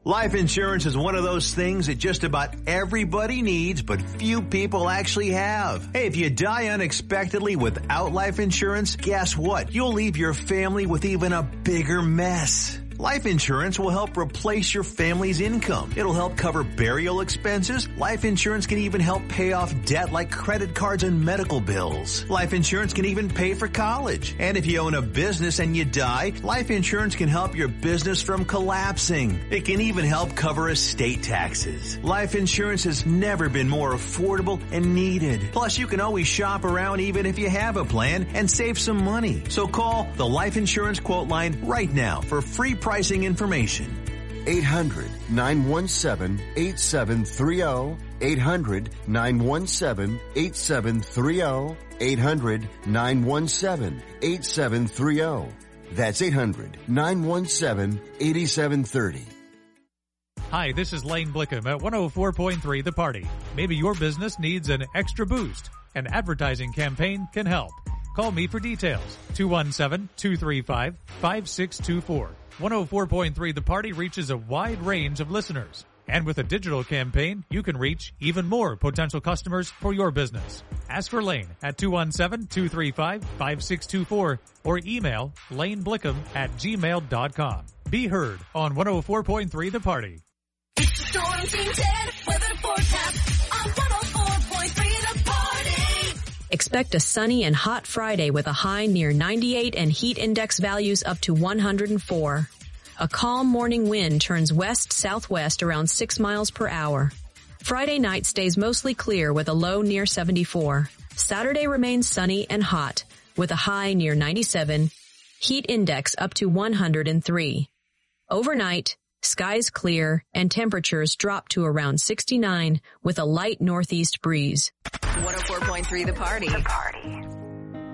Life insurance is one of those things that just about everybody needs, but few people actually have. Hey, if you die unexpectedly without life insurance, guess what? You'll leave your family with even a bigger mess. Life insurance will help replace your family's income. It'll help cover burial expenses. Life insurance can even help pay off debt like credit cards and medical bills. Life insurance can even pay for college. And if you own a business and you die, life insurance can help your business from collapsing. It can even help cover estate taxes. Life insurance has never been more affordable and needed. Plus, you can always shop around even if you have a plan and save some money. So call the Life Insurance Quote Line right now for free pricing information. 800-917-8730. 800-917-8730. 800-917-8730. That's 800-917-8730. Hi, this is Lane Blickham at 104.3 The Party. Maybe your business needs an extra boost. An advertising campaign can help. Call me for details. 217-235-5624. 104.3 The Party reaches a wide range of listeners. And with a digital campaign, you can reach even more potential customers for your business. Ask for Lane at 217-235-5624 or email laneblickham@gmail.com. Be heard on 104.3 The Party. It's the Storm Team 10 weather forecast on 104.3 The Party. Expect a sunny and hot Friday with a high near 98 and heat index values up to 104. A calm morning wind turns west-southwest around 6 miles per hour. Friday night stays mostly clear with a low near 74. Saturday remains sunny and hot with a high near 97, heat index up to 103. Overnight, skies clear and temperatures drop to around 69 with a light northeast breeze. 104.3 The Party.